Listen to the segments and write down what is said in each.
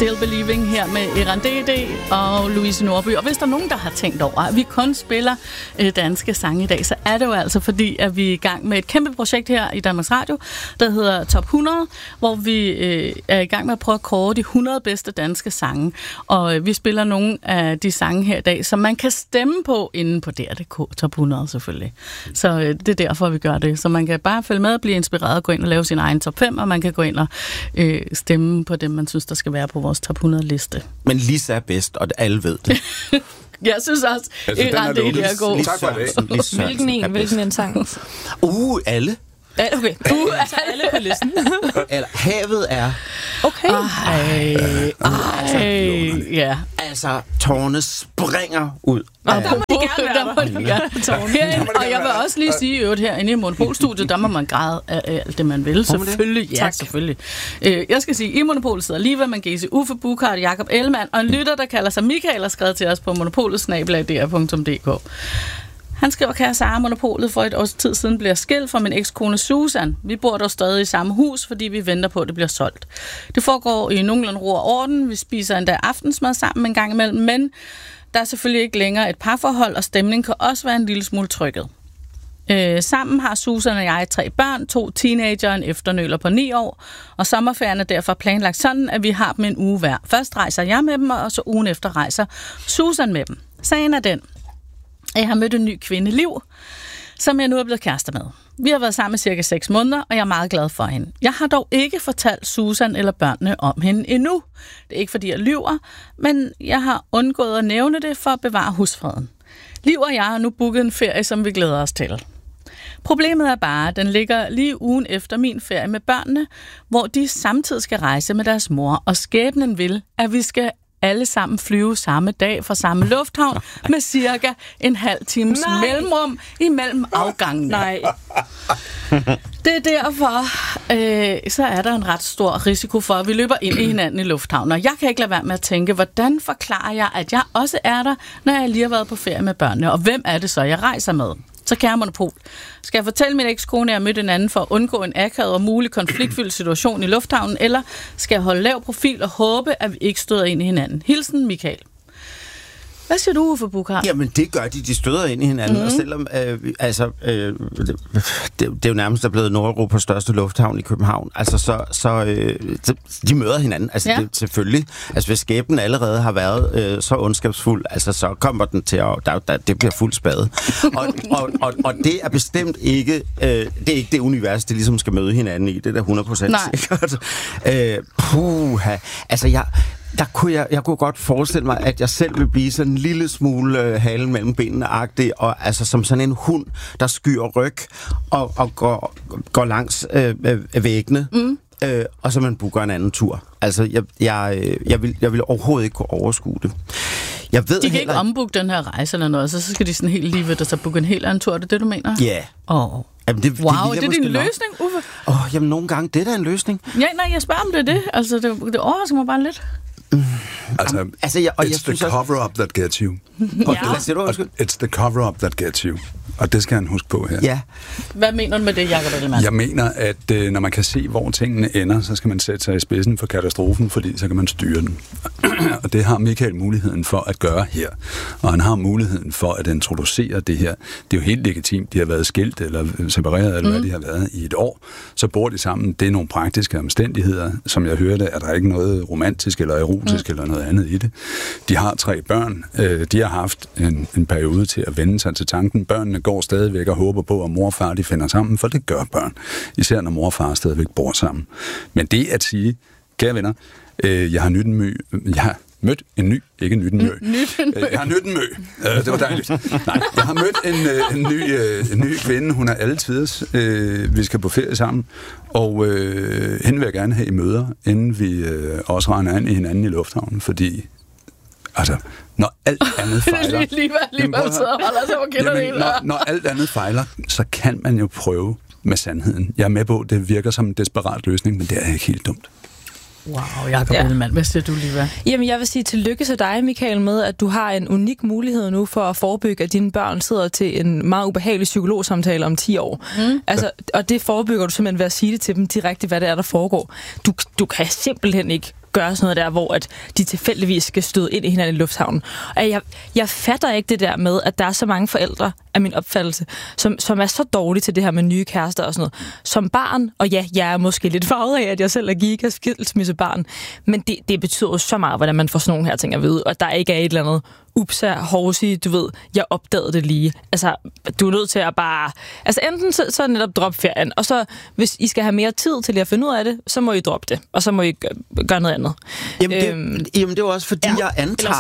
Still Believing her med Eran DD og Louise Norby. Og hvis der er nogen, der har tænkt over, at vi kun spiller danske sange i dag, så er det jo altså fordi, at vi er i gang med et kæmpe projekt her i Danmarks Radio, der hedder Top 100, hvor vi er i gang med at prøve at kåre de 100 bedste danske sange. Og vi spiller nogle af de sange her i dag, som man kan stemme på inde på DR.dk Top 100 selvfølgelig. Så det er derfor, vi gør det. Så man kan bare følge med og blive inspireret og gå ind og lave sin egen top 5, og man kan gå ind og stemme på dem, man synes, der skal være på vores top 100-liste. Men Lisa er bedst, og alle ved det. Jeg synes også, altså, det er god. Tak for det. Hvilken en sang? Alle. Okay. Alle på listen. Eller havet er... Okay. Ja. Altså, tårne springer ud. Der må de gerne være. Og jeg vil også lige sige, øvrigt herinde i Monopolstudiet, der må man græde af alt det, man vil. Selvfølgelig. Ja, selvfølgelig. Jeg skal sige, i Monopolet sidder Liva Mangesi, Uffe Buchard, Jakob Ellemann og en lytter, der kalder sig Michael, og skrevet til os på monopolet@dr.dk. Han skriver, kære Sara, Monopolet for et års tid siden bliver skilt fra min ekskone Susan. Vi bor dog stadig i samme hus, fordi vi venter på, at det bliver solgt. Det foregår i nogenlunde ro og orden. Vi spiser endda aftensmad sammen en gang imellem, men der er selvfølgelig ikke længere et parforhold, og stemningen kan også være en lille smule trykket. Sammen har Susan og jeg 3 børn, 2 teenager og en efternøler på 9 år, og sommerferien er derfor planlagt sådan, at vi har dem en uge hver. Først rejser jeg med dem, og så ugen efter rejser Susan med dem. Sagen er den, jeg har mødt en ny kvinde, Liv, som jeg nu er blevet kærester med. Vi har været sammen i cirka 6 måneder, og jeg er meget glad for hende. Jeg har dog ikke fortalt Susan eller børnene om hende endnu. Det er ikke fordi, jeg lyver, men jeg har undgået at nævne det for at bevare husfreden. Liv og jeg har nu booket en ferie, som vi glæder os til. Problemet er bare, at den ligger lige ugen efter min ferie med børnene, hvor de samtidig skal rejse med deres mor, og skæbnen vil, at vi skal alle sammen flyve samme dag fra samme lufthavn med cirka en halv times mellemrum imellem afgangene. Nej. Det er derfor, så er der en ret stor risiko for, at vi løber ind i hinanden i lufthavnen. Og jeg kan ikke lade være med at tænke, hvordan forklarer jeg, at jeg også er der, når jeg lige har været på ferie med børnene? Og hvem er det så, jeg rejser med? Så kære Monopol, skal jeg fortælle min ekskone, at jeg mødte en anden for at undgå en akavet og mulig konfliktfyldt situation i lufthavnen, eller skal jeg holde lav profil og håbe, at vi ikke støder ind i hinanden? Hilsen, Michael. Hvad siger du, Uffe Buchard? Jamen, det gør de støder ind i hinanden, og selvom, det er jo nærmest blevet Nordeuropas største lufthavn i København, altså så de møder hinanden, altså det, selvfølgelig, altså hvis skæbnen allerede har været så ondskabsfuld, altså så kommer den til at, det bliver fuldt spadet. og det er bestemt ikke, det er ikke det univers, det ligesom skal møde hinanden i, det er der 100% sikkert. Altså jeg kunne godt forestille mig, at jeg selv vil blive sådan en lille smule halen mellem benene-agtig, og altså som sådan en hund, der skyer ryg og går langs væggene, og så man booker en anden tur. Altså, jeg vil overhovedet ikke kunne overskue det. Jeg ved de kan ikke ombooke den her rejse eller noget, så skal de sådan helt lige ved, så booke en helt anden tur. Er det det, du mener? Ja. Jamen, det er din løsning, Uffe? Jamen, nogle gange, det er da en løsning. Ja, nej, jeg spørger om det. Altså, det overrasker mig bare lidt. It's the cover-up that gets you. It's the cover-up that gets you. Og det skal han huske på her. Ja. Hvad mener du med det, Jakob Ellemann? Jeg mener, at når man kan se, hvor tingene ender, så skal man sætte sig i spidsen for katastrofen, fordi så kan man styre den. Og det har Michael muligheden for at gøre her. Og han har muligheden for at introducere det her. Det er jo helt legitimt. De har været skilt eller separeret, eller hvad de har været i et år. Så bor de sammen. Det er nogle praktiske omstændigheder. Som jeg hørte, er der ikke noget romantisk eller erotisk eller noget andet i det. De har 3 børn. De har haft en periode til at vende sig til tanken. Børnene går stadigvæk og håber på, at mor og far de finder sammen, for det gør børn. Især når mor og far stadigvæk bor sammen. Men det at sige, kære venner, jeg har mødt en ny, ikke en nyt en mø. Jeg har mødt en mø. Det var dejligt. Nej, jeg har mødt en ny kvinde. Hun er altid. Vi skal på ferie sammen. Og hende vil jeg gerne have i møder, inden vi også render ind i hinanden i lufthavnen. Fordi, altså, når alt andet fejler... Når alt andet fejler, så kan man jo prøve med sandheden. Jeg er med på, det virker som en desperat løsning, men det er ikke helt dumt. Wow, Jakob Ellemann, hvad siger du, Liva? Jamen, jeg vil sige tillykke til dig, Michael, med, at du har en unik mulighed nu for at forebygge, at dine børn sidder til en meget ubehagelig psykologsamtale om 10 år. Altså, og det forebygger du simpelthen ved at sige det til dem direkte, hvad det er, der foregår. Du kan simpelthen ikke gøre sådan noget der, hvor at de tilfældigvis skal støde ind i hinanden i lufthavnen. Og jeg fatter ikke det der med, at der er så mange forældre, af min opfattelse, som er så dårlige til det her med nye kærester og sådan noget. Som barn, og ja, jeg er måske lidt farvet af, at jeg selv er giga skilsmissebarn, men det betyder jo så meget, hvordan man får sådan nogle her ting at vide, og der ikke er et eller andet upsær, hovsi, du ved, jeg opdagede det lige. Altså, du er nødt til at bare... Altså, enten så netop droppe ferien, og så, hvis I skal have mere tid til at finde ud af det, så må I droppe det, og så må I gøre noget andet. Jamen, det er også fordi, jeg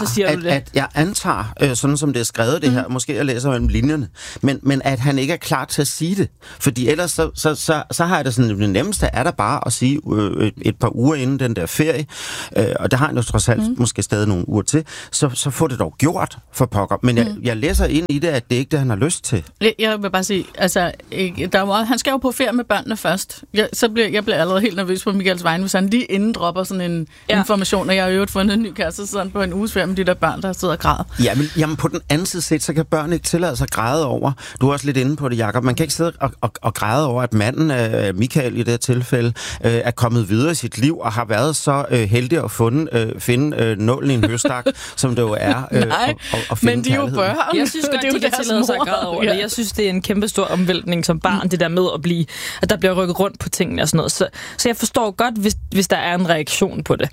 antager, sådan som det er skrevet det her, måske jeg læser mellem linjerne, men at han ikke er klar til at sige det. Fordi ellers så har jeg det sådan, det nemmeste er der bare at sige et par uger inden den der ferie, og det har han jo trods alt måske stadig nogle uger til, så får det dog gjort for pokker. Men jeg læser ind i det, at det ikke er det, han har lyst til. Jeg vil bare sige, altså, han skal jo på ferie med børnene først. Jeg bliver allerede helt nervøs på Michaels vegne, hvis han lige inden dropper sådan en information, og jeg har jo fundet en ny kæreste sådan på en uges ferie med de der børn, der sidder og græder. Jamen på den anden side set, så kan børn ikke tillade sig at græde over. Du er også lidt inde på det, Jacob. Man kan ikke sidde og græde over, at manden, Michael i det her tilfælde, er kommet videre i sit liv og har været så heldig at finde nålen i en høstak, som det jo er. Nej, men de er jo børn. Jeg synes godt, de kan tillade sig at græde over det. Jeg synes, det er en kæmpe stor omvæltning som barn, det der med at der bliver rykket rundt på tingene og sådan noget. Så jeg forstår godt, hvis der er en reaktion på det.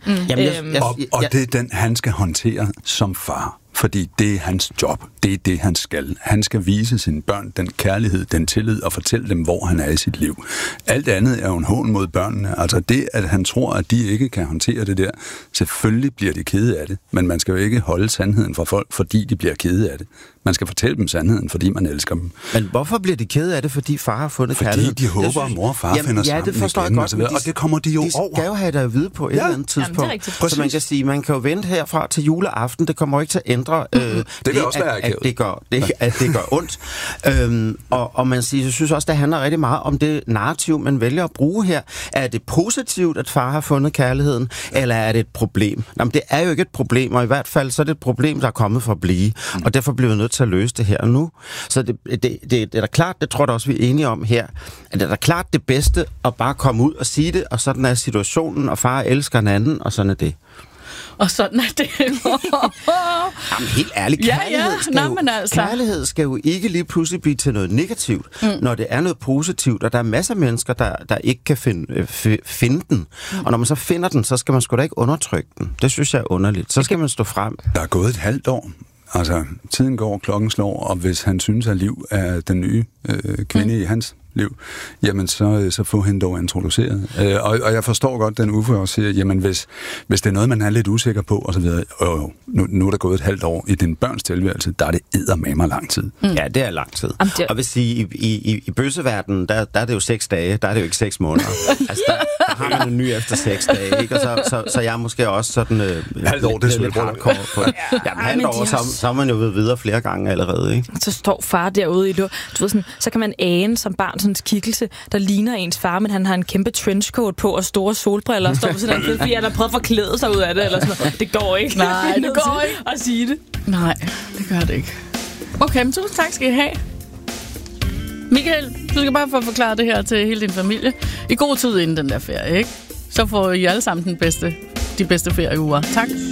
Og det er den, han skal håndtere som far. Fordi det er hans job. Det er det, han skal. Han skal vise sine børn den kærlighed, den tillid og fortælle dem, hvor han er i sit liv. Alt andet er jo en hån mod børnene. Altså det, at han tror, at de ikke kan håndtere det der, selvfølgelig bliver de kede af det. Men man skal jo ikke holde sandheden fra folk, fordi de bliver kede af det. Man skal fortælle dem sandheden, fordi man elsker dem. Men hvorfor bliver de kede af det, fordi far har fundet kærlighed? Fordi de håber, at mor og far finder sammen det forstår igen, jeg godt, og det kommer de jo over. De skal jo have det at vide på et eller andet tidspunkt. Så man kan sige, man kan jo vente herfra til juleaften. Det kommer jo ikke til at ændre det vil også være at det gør ondt. Og man siger, jeg synes også, det handler rigtig meget om det narrativ, man vælger at bruge her. Er det positivt, at far har fundet kærligheden, eller er det et problem? Jamen, det er jo ikke et problem, og i hvert fald så er det et problem, der er kommet for at blive. Og derfor bliver vi nødt til at løse det her og nu. Så det er da klart, det tror jeg også, vi er enige om her, at det er da klart det bedste at bare komme ud og sige det, og sådan er situationen, og far elsker en anden, og sådan er det. Og sådan er det. Jamen helt ærligt, kærlighed skal jo ikke lige pludselig blive til noget negativt, når det er noget positivt, og der er masser af mennesker, der ikke kan finde den. Og når man så finder den, så skal man sgu da ikke undertrykke den. Det synes jeg er underligt. Så skal man stå frem. Der er gået et halvt år. Altså, tiden går, klokken slår, og hvis han synes, at Liv er den nye kvinde i hans liv, jamen så få hende dog introduceret. Og jeg forstår godt, den Uffe også siger, jamen hvis det er noget, man er lidt usikker på, og så videre, nu er der gået et halvt år i din børns tilværelse, der er det eddermame lang tid. Ja, det er lang tid. Og hvis i bøsseverdenen, der er det jo 6 dage, der er det jo ikke 6 måneder. Altså, der har man en ny efter 6 dage, ikke? Og så jeg er måske også sådan... halvt år, det er lidt hardcore på det. Jamen, halvt år, så er man jo ved videre flere gange allerede, ikke? Så står far derude i du ved sådan, så kan man ane som barn sådan en skikkelse, der ligner ens far, men han har en kæmpe trenchcoat på og store solbriller og står på sådan en fordi han har prøvet at forklæde sig ud af det, eller sådan noget. Det går ikke. Nej, det går ikke at sige det. Nej, det gør det ikke. Okay, men tusind tak skal I have. Michael, du skal bare få forklaret det her til hele din familie. I god tid inden den der ferie, ikke? Så får I alle sammen de bedste ferieuger. Tak.